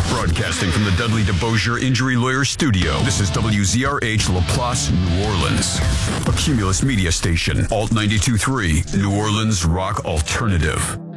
Broadcasting from the Dudley DeBosier Injury Lawyer Studio, this is WZRH Laplace, New Orleans. A Cumulus media station, Alt 92.3, New Orleans Rock Alternative.